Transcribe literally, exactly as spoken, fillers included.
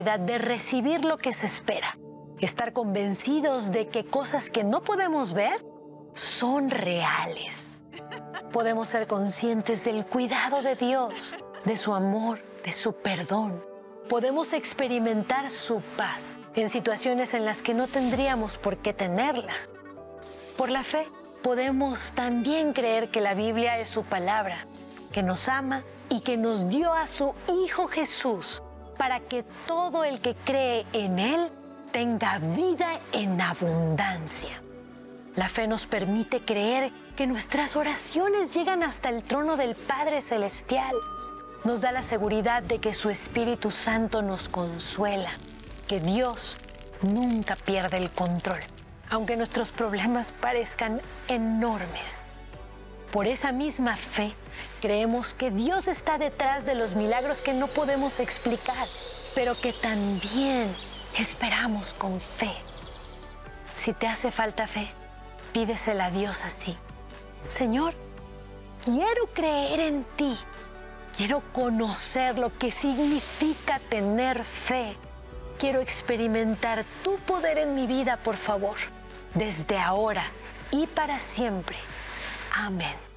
de recibir lo que se espera, estar convencidos de que cosas que no podemos ver son reales. Podemos ser conscientes del cuidado de Dios, de su amor, de su perdón. Podemos experimentar su paz en situaciones en las que no tendríamos por qué tenerla. Por la fe, podemos también creer que la Biblia es su palabra, que nos ama y que nos dio a su Hijo Jesús para que todo el que cree en Él tenga vida en abundancia. La fe nos permite creer que nuestras oraciones llegan hasta el trono del Padre Celestial. Nos da la seguridad de que su Espíritu Santo nos consuela, que Dios nunca pierde el control, aunque nuestros problemas parezcan enormes. Por esa misma fe, creemos que Dios está detrás de los milagros que no podemos explicar, pero que también esperamos con fe. Si te hace falta fe, pídesela a Dios así: Señor, quiero creer en ti. Quiero conocer lo que significa tener fe. Quiero experimentar tu poder en mi vida, por favor, desde ahora y para siempre. Amén.